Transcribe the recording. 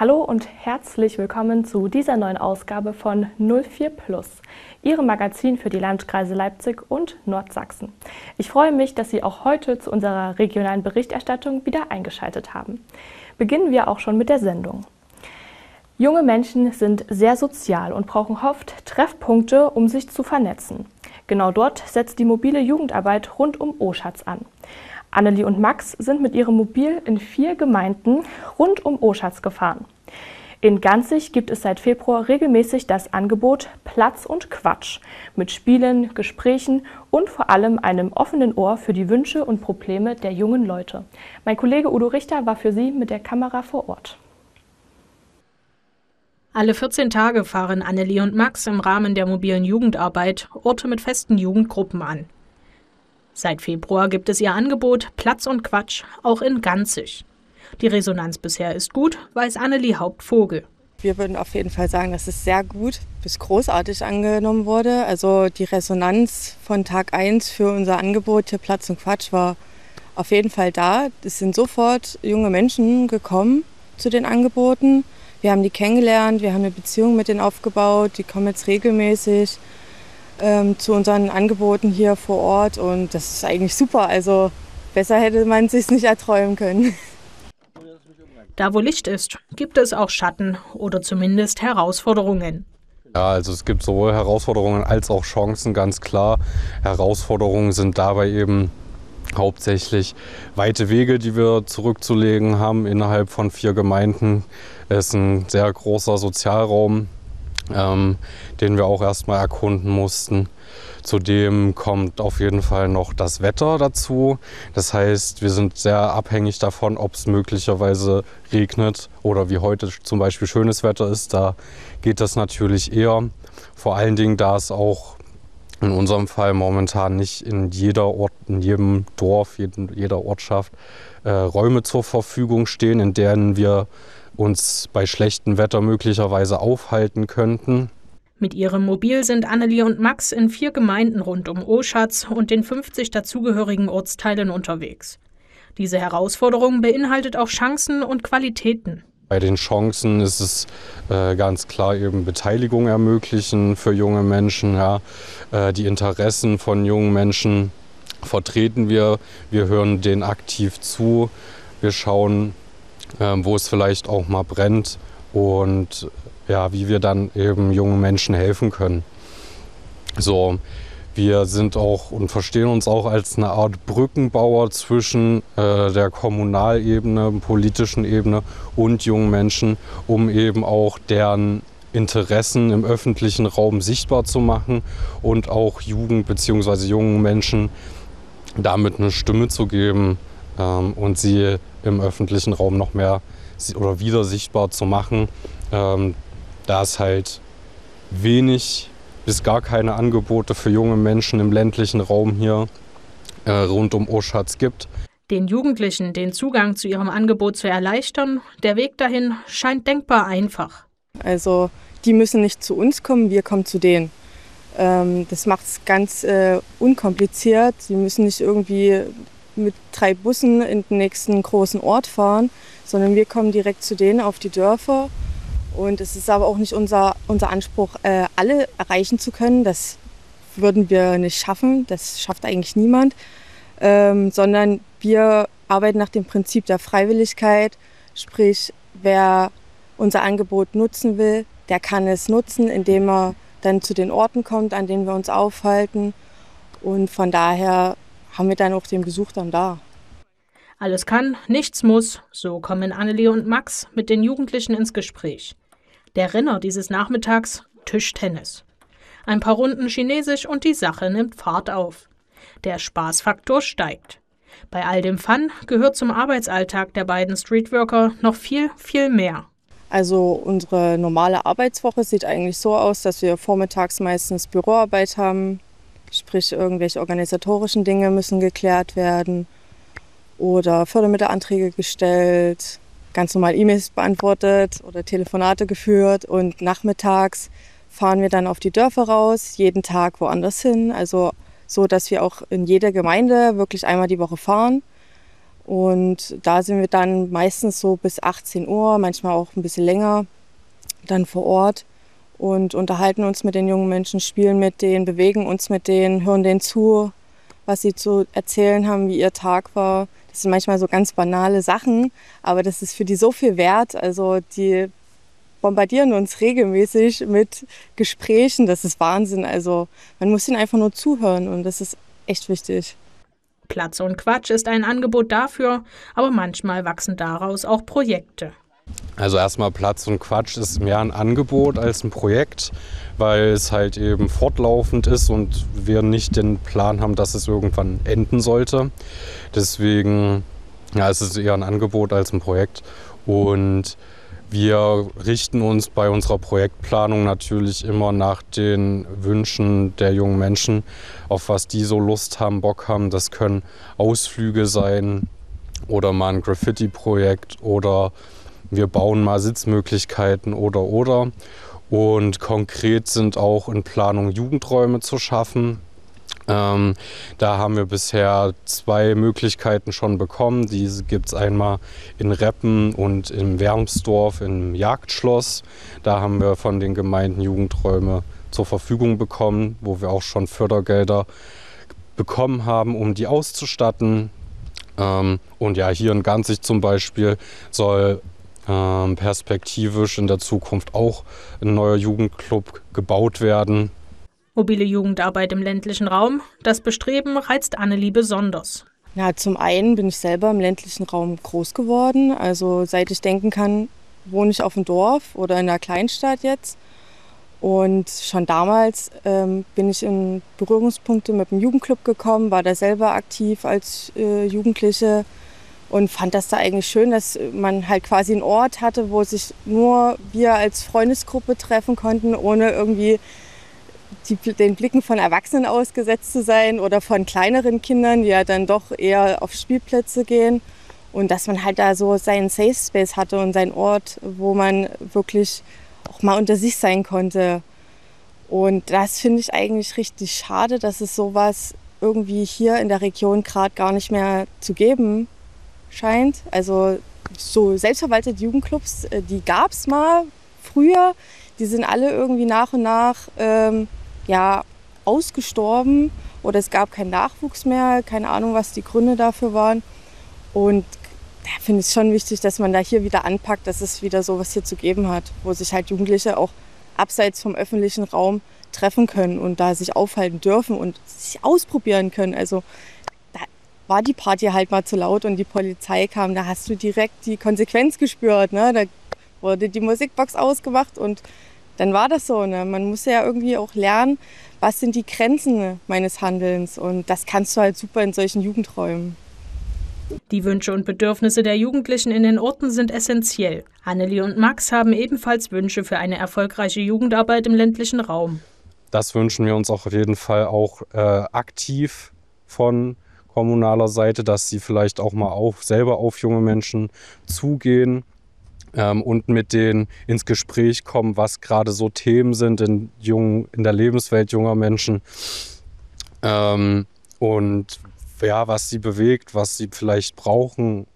Hallo und herzlich willkommen zu dieser neuen Ausgabe von 04 Plus, Ihrem Magazin für die Landkreise Leipzig und Nordsachsen. Ich freue mich, dass Sie auch heute zu unserer regionalen Berichterstattung wieder eingeschaltet haben. Beginnen wir auch schon mit der Sendung. Junge Menschen sind sehr sozial und brauchen oft Treffpunkte, um sich zu vernetzen. Genau dort setzt die mobile Jugendarbeit rund um Oschatz an. Annelie und Max sind mit ihrem Mobil in 4 Gemeinden rund um Oschatz gefahren. In Ganzig gibt es seit Februar regelmäßig das Angebot Platz und Quatsch mit Spielen, Gesprächen und vor allem einem offenen Ohr für die Wünsche und Probleme der jungen Leute. Mein Kollege Udo Richter war für Sie mit der Kamera vor Ort. Alle 14 Tage fahren Annelie und Max im Rahmen der mobilen Jugendarbeit Orte mit festen Jugendgruppen an. Seit Februar gibt es ihr Angebot Platz und Quatsch auch in Ganzig. Die Resonanz bisher ist gut, weiß Annelie Hauptvogel. Wir würden auf jeden Fall sagen, dass es sehr gut bis großartig angenommen wurde. Also die Resonanz von Tag 1 für unser Angebot hier Platz und Quatsch war auf jeden Fall da. Es sind sofort junge Menschen gekommen zu den Angeboten. Wir haben die kennengelernt, wir haben eine Beziehung mit denen aufgebaut. Die kommen jetzt regelmäßig zu unseren Angeboten hier vor Ort und das ist eigentlich super. Also besser hätte man es sich nicht erträumen können. Da wo Licht ist, gibt es auch Schatten oder zumindest Herausforderungen. Ja, also es gibt sowohl Herausforderungen als auch Chancen, ganz klar. Herausforderungen sind dabei eben hauptsächlich weite Wege, die wir zurückzulegen haben innerhalb von 4 Gemeinden. Es ist ein sehr großer Sozialraum, den wir auch erstmal erkunden mussten. Zudem kommt auf jeden Fall noch das Wetter dazu. Das heißt, wir sind sehr abhängig davon, ob es möglicherweise regnet oder wie heute zum Beispiel schönes Wetter ist. Da geht das natürlich eher. Vor allen Dingen, da es auch in unserem Fall momentan nicht in jedem Dorf, jeder Ortschaft Räume zur Verfügung stehen, in denen wir uns bei schlechtem Wetter möglicherweise aufhalten könnten. Mit ihrem Mobil sind Annelie und Max in 4 Gemeinden rund um Oschatz und den 50 dazugehörigen Ortsteilen unterwegs. Diese Herausforderung beinhaltet auch Chancen und Qualitäten. Bei den Chancen ist es ganz klar eben Beteiligung ermöglichen für junge Menschen. Ja. Die Interessen von jungen Menschen vertreten wir. Wir hören denen aktiv zu. Wir schauen, wo es vielleicht auch mal brennt und ja, wie wir dann eben jungen Menschen helfen können. So, wir sind auch und verstehen uns auch als eine Art Brückenbauer zwischen der Kommunalebene, politischen Ebene und jungen Menschen, um eben auch deren Interessen im öffentlichen Raum sichtbar zu machen und auch Jugend bzw. jungen Menschen damit eine Stimme zu geben und sie im öffentlichen Raum noch mehr oder wieder sichtbar zu machen, da es halt wenig bis gar keine Angebote für junge Menschen im ländlichen Raum hier rund um Oschatz gibt. Den Jugendlichen den Zugang zu ihrem Angebot zu erleichtern, der Weg dahin scheint denkbar einfach. Also die müssen nicht zu uns kommen, wir kommen zu denen. Das macht es ganz unkompliziert. Sie müssen nicht irgendwie mit 3 Bussen in den nächsten großen Ort fahren, sondern wir kommen direkt zu denen auf die Dörfer. Und es ist aber auch nicht unser Anspruch, alle erreichen zu können. Das würden wir nicht schaffen, das schafft eigentlich niemand. Sondern wir arbeiten nach dem Prinzip der Freiwilligkeit. Sprich, wer unser Angebot nutzen will, der kann es nutzen, indem er dann zu den Orten kommt, an denen wir uns aufhalten. Und von daher haben wir dann auch den Besuch dann da. Alles kann, nichts muss. So kommen Annelie und Max mit den Jugendlichen ins Gespräch. Der Renner dieses Nachmittags: Tischtennis. Ein paar Runden Chinesisch und die Sache nimmt Fahrt auf. Der Spaßfaktor steigt. Bei all dem Fun gehört zum Arbeitsalltag der beiden Streetworker noch viel, viel mehr. Also unsere normale Arbeitswoche sieht eigentlich so aus, dass wir vormittags meistens Büroarbeit haben. Sprich, irgendwelche organisatorischen Dinge müssen geklärt werden oder Fördermittelanträge gestellt, ganz normal E-Mails beantwortet oder Telefonate geführt. Und nachmittags fahren wir dann auf die Dörfer raus, jeden Tag woanders hin. Also so, dass wir auch in jeder Gemeinde wirklich einmal die Woche fahren Und da sind wir dann meistens so bis 18 Uhr, manchmal auch ein bisschen länger, dann vor Ort und unterhalten uns mit den jungen Menschen, spielen mit denen, bewegen uns mit denen, hören denen zu, was sie zu erzählen haben, wie ihr Tag war. Das sind manchmal so ganz banale Sachen, aber das ist für die so viel wert. Also die bombardieren uns regelmäßig mit Gesprächen, das ist Wahnsinn. Also man muss ihnen einfach nur zuhören und das ist echt wichtig. Platz und Quatsch ist ein Angebot dafür, aber manchmal wachsen daraus auch Projekte. Also erstmal Platz und Quatsch ist mehr ein Angebot als ein Projekt, weil es halt eben fortlaufend ist und wir nicht den Plan haben, dass es irgendwann enden sollte. Deswegen es ist eher ein Angebot als ein Projekt. Und wir richten uns bei unserer Projektplanung natürlich immer nach den Wünschen der jungen Menschen, auf was die so Lust haben, Bock haben. Das können Ausflüge sein oder mal ein Graffiti-Projekt oder wir bauen mal Sitzmöglichkeiten oder. Und konkret sind auch in Planung Jugendräume zu schaffen. Da haben wir bisher 2 Möglichkeiten schon bekommen. Diese gibt es einmal in Reppen und in Wermsdorf im Jagdschloss. Da haben wir von den Gemeinden Jugendräume zur Verfügung bekommen, wo wir auch schon Fördergelder bekommen haben, um die auszustatten. Und ja, hier in Ganzig zum Beispiel soll perspektivisch in der Zukunft auch ein neuer Jugendclub gebaut werden. Mobile Jugendarbeit im ländlichen Raum, das Bestreben reizt Annelie besonders. Ja, zum einen bin ich selber im ländlichen Raum groß geworden. Also seit ich denken kann, wohne ich auf dem Dorf oder in einer Kleinstadt jetzt. Und schon damals bin ich in Berührungspunkte mit dem Jugendclub gekommen, war da selber aktiv als Jugendliche und fand das da eigentlich schön, dass man halt quasi einen Ort hatte, wo sich nur wir als Freundesgruppe treffen konnten, ohne irgendwie den Blicken von Erwachsenen ausgesetzt zu sein oder von kleineren Kindern, die ja dann doch eher auf Spielplätze gehen. Und dass man halt da so seinen Safe Space hatte und seinen Ort, wo man wirklich auch mal unter sich sein konnte. Und das finde ich eigentlich richtig schade, dass es sowas irgendwie hier in der Region gerade gar nicht mehr zu geben scheint. Also so selbstverwaltete Jugendclubs, die gab es mal früher. Die sind alle irgendwie nach und nach ausgestorben oder es gab keinen Nachwuchs mehr. Keine Ahnung, was die Gründe dafür waren. Und da finde ich es schon wichtig, dass man da hier wieder anpackt, dass es wieder sowas hier zu geben hat, wo sich halt Jugendliche auch abseits vom öffentlichen Raum treffen können und da sich aufhalten dürfen und sich ausprobieren können. Also da war die Party halt mal zu laut und die Polizei kam, da hast du direkt die Konsequenz gespürt. Ne? Da wurde die Musikbox ausgemacht und dann war das so. Ne? Man muss ja irgendwie auch lernen, was sind die Grenzen meines Handelns und das kannst du halt super in solchen Jugendräumen. Die Wünsche und Bedürfnisse der Jugendlichen in den Orten sind essentiell. Annelie und Max haben ebenfalls Wünsche für eine erfolgreiche Jugendarbeit im ländlichen Raum. Das wünschen wir uns auch auf jeden Fall auch aktiv von kommunaler Seite, dass sie vielleicht auch mal selber auf junge Menschen zugehen und mit denen ins Gespräch kommen, was gerade so Themen sind in der Lebenswelt junger Menschen und ja, was sie bewegt, was sie vielleicht brauchen